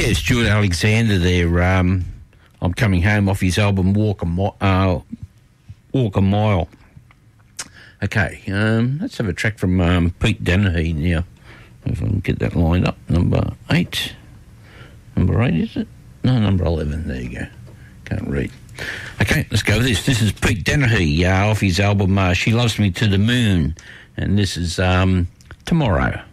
Yeah, Stuart Alexander there. I'm coming home off his album Walk a Mile. Okay, let's have a track from Pete Dennehy now. If I can get that lined up. Number 8. Number 8, is it? No, number 11. There you go. Can't read. Okay, let's go with this. This is Pete Dennehy off his album She Loves Me to the Moon. And this is Tomorrow.